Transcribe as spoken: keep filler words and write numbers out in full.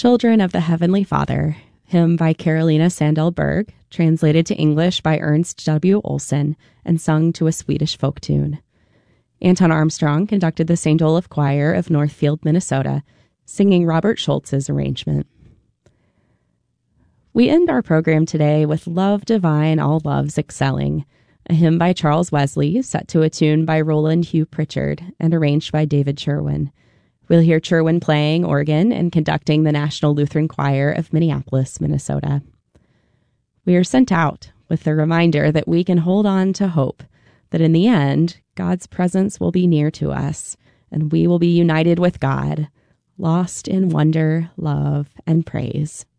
Children of the Heavenly Father, hymn by Carolina Sandell Berg, translated to English by Ernst W. Olson, and sung to a Swedish folk tune. Anton Armstrong conducted the Saint Olaf Choir of Northfield, Minnesota, singing Robert Schultz's arrangement. We end our program today with Love Divine, All Loves Excelling, a hymn by Charles Wesley, set to a tune by Roland Hugh Pritchard and arranged by David Sherwin. We'll hear Sherwin playing organ and conducting the National Lutheran Choir of Minneapolis, Minnesota. We are sent out with the reminder that we can hold on to hope, that in the end, God's presence will be near to us, and we will be united with God, lost in wonder, love, and praise.